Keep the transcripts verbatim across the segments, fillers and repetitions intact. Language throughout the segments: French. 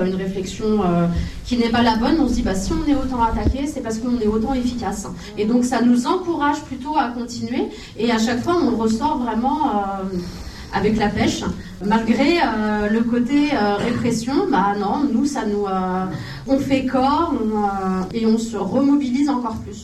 Une réflexion euh, qui n'est pas la bonne, on se dit bah, si on est autant attaqué, c'est parce qu'on est autant efficace. Et donc ça nous encourage plutôt à continuer, et à chaque fois on ressort vraiment euh, avec la pêche. Malgré euh, le côté euh, répression, bah non, nous ça nous, euh, on fait corps on, euh, et on se remobilise encore plus.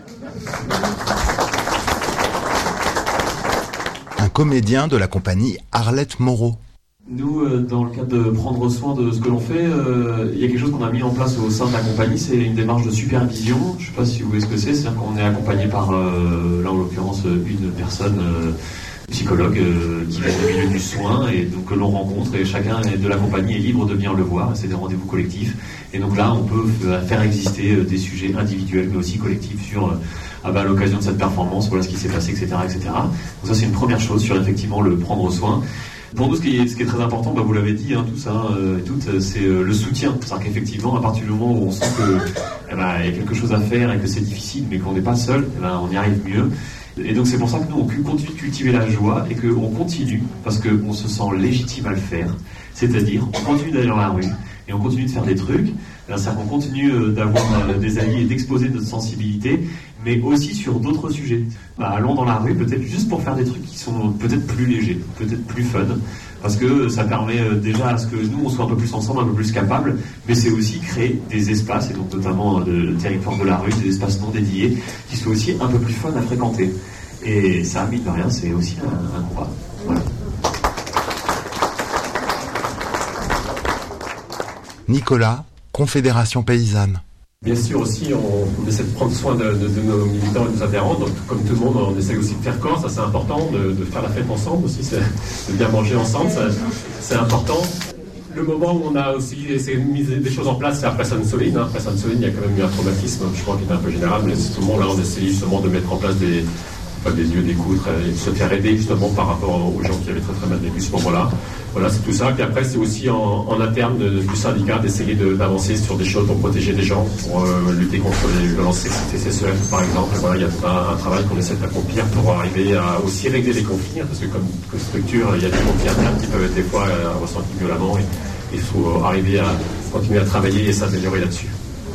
Un comédien de la compagnie Arlette Moreau. Nous, euh, dans le cadre de prendre soin de ce que l'on fait, euh, il y a quelque chose qu'on a mis en place au sein de la compagnie, c'est une démarche de supervision. Je ne sais pas si vous voyez ce que c'est, c'est-à-dire qu'on est accompagné par, euh, là en l'occurrence, une personne euh, psychologue euh, qui vient du milieu du soin et donc que l'on rencontre, et chacun de la compagnie est libre de venir le voir. C'est des rendez-vous collectifs. Et donc là, on peut faire exister des sujets individuels, mais aussi collectifs sur euh, ah ben, à l'occasion de cette performance, voilà ce qui s'est passé, et cetera, et cetera. Donc ça, c'est une première chose sur effectivement le prendre soin. Pour nous, ce qui est, ce qui est très important, bah, vous l'avez dit, hein, tout ça, euh, tout, c'est euh, le soutien. C'est-à-dire qu'effectivement, à partir du moment où on sent que eh ben, y a quelque chose à faire et que c'est difficile, mais qu'on n'est pas seul, eh ben, on y arrive mieux. Et donc c'est pour ça que nous, on continue de cultiver la joie et qu'on continue, parce qu'on se sent légitime à le faire. C'est-à-dire, on continue d'aller dans la rue et on continue de faire des trucs. C'est-à-dire qu'on continue d'avoir des alliés et d'exposer notre sensibilité, mais aussi sur d'autres sujets. Bah, allons dans la rue peut-être juste pour faire des trucs qui sont peut-être plus légers, peut-être plus fun, parce que ça permet déjà à ce que nous on soit un peu plus ensemble, un peu plus capables, mais c'est aussi créer des espaces, et donc notamment le territoire de la rue, des espaces non dédiés, qui soient aussi un peu plus fun à fréquenter. Et ça, mine de rien, c'est aussi un, un combat. Voilà. Nicolas, Confédération Paysanne. Bien sûr aussi, on, on essaie de prendre soin de, de, de nos militants et de nos adhérents. Donc, comme tout le monde, on essaie aussi de faire corps, ça c'est important, de, de faire la fête ensemble aussi, c'est, de bien manger ensemble, ça, c'est important. Le moment où on a aussi essayé de mettre des choses en place, c'est après Sainte-Soline. Hein. Après Sainte-Soline, il y a quand même eu un traumatisme, je crois, qui était un peu général, mais tout le monde là, on essaye justement de mettre en place des, pas des yeux, des coups, et se faire aider justement par rapport aux gens qui avaient très très mal vécu ce moment-là. Voilà, c'est tout ça. Puis après, c'est aussi en, en interne de, du syndicat d'essayer de, d'avancer sur des choses pour protéger les gens, pour euh, lutter contre les violences sexuelles, par exemple. Voilà, il y a tout un, un travail qu'on essaie d'accomplir pour arriver à aussi régler les conflits, hein, parce que comme, comme structure, il y a des conflits internes qui peuvent être des fois euh, ressentis violemment, et il faut arriver à continuer à travailler et s'améliorer là-dessus.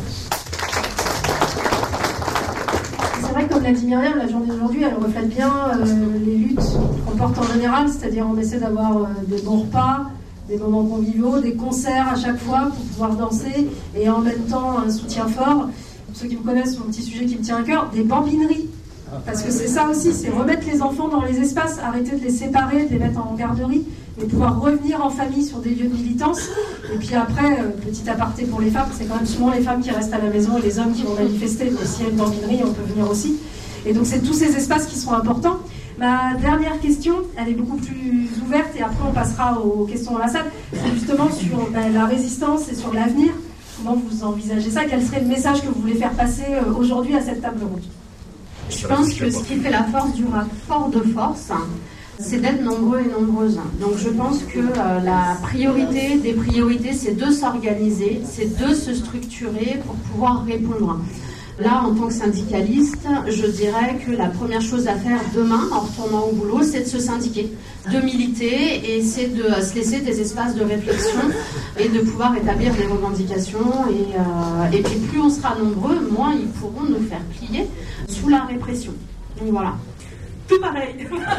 Comme l'a dit Myriam, la journée d'aujourd'hui, elle reflète bien euh, les luttes qu'on porte en général, c'est-à-dire on essaie d'avoir euh, des bons repas, des moments conviviaux, des concerts à chaque fois pour pouvoir danser, et en même temps un soutien fort. Pour ceux qui me connaissent, mon petit sujet qui me tient à cœur, des bambineries. Parce que c'est ça aussi, c'est remettre les enfants dans les espaces, arrêter de les séparer, de les mettre en garderie, et pouvoir revenir en famille sur des lieux de militance. Et puis après, euh, petit aparté pour les femmes, c'est quand même souvent les femmes qui restent à la maison et les hommes qui vont manifester. Donc s'il y a une bambinerie, on peut venir aussi. Et donc c'est tous ces espaces qui sont importants. Ma dernière question, elle est beaucoup plus ouverte, et après on passera aux questions dans la salle. C'est justement sur ben, la résistance et sur l'avenir. Comment vous envisagez ça? Quel serait le message que vous voulez faire passer euh, aujourd'hui à cette table ronde? Je pense que ce qui fait la force du rapport de force, c'est d'être nombreux et nombreuses. Donc je pense que euh, la priorité des priorités, c'est de s'organiser, c'est de se structurer pour pouvoir répondre. Là, en tant que syndicaliste, je dirais que la première chose à faire demain, en retournant au boulot, c'est de se syndiquer, de militer, et c'est de se laisser des espaces de réflexion et de pouvoir établir des revendications. Et, euh, et puis plus on sera nombreux, moins ils pourront nous faire plier sous la répression. Donc voilà. Tout pareil.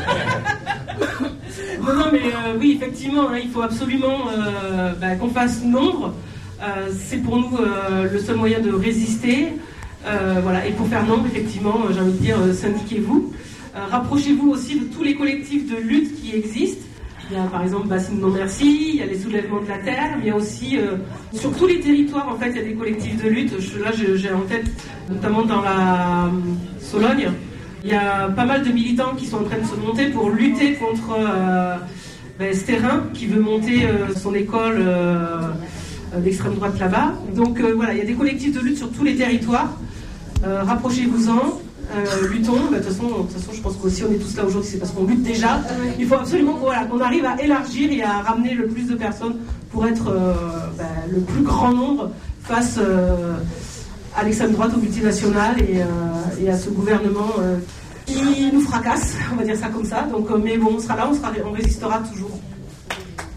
non, non, mais euh, oui, effectivement, hein, il faut absolument euh, bah, qu'on fasse nombre. Euh, c'est pour nous euh, le seul moyen de résister. Euh, voilà. Et pour faire nombre, effectivement, j'ai envie de dire, euh, syndiquez-vous. Euh, rapprochez-vous aussi de tous les collectifs de lutte qui existent. Il y a par exemple Bassine Non Merci, il y a les soulèvements de la terre, mais il y a aussi, euh, sur tous les territoires, en fait, il y a des collectifs de lutte. Je, là, j'ai, j'ai en tête, notamment dans la euh, Sologne, il y a pas mal de militants qui sont en train de se monter pour lutter contre euh, ben, Stérin, qui veut monter euh, son école euh, d'extrême droite là-bas. Donc euh, voilà, il y a des collectifs de lutte sur tous les territoires. Euh, rapprochez-vous-en, euh, luttons. De toute façon, de toute façon, je pense qu'aussi on est tous là aujourd'hui, c'est parce qu'on lutte déjà. Il faut absolument voilà, qu'on arrive à élargir et à ramener le plus de personnes pour être euh, ben, le plus grand nombre face euh, à l'extrême droite, aux multinationales et, euh, et à ce gouvernement euh, qui nous fracasse, on va dire ça comme ça. Donc, euh, mais bon, on sera là, on, sera, on résistera toujours.